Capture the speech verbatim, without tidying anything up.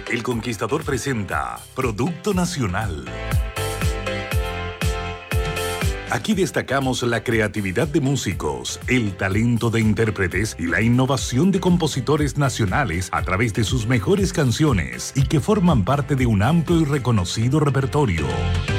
El Conquistador presenta Producto Nacional. Aquí destacamos la creatividad de músicos, el talento de intérpretes y la innovación de compositores nacionales a través de sus mejores canciones y que forman parte de un amplio y reconocido repertorio.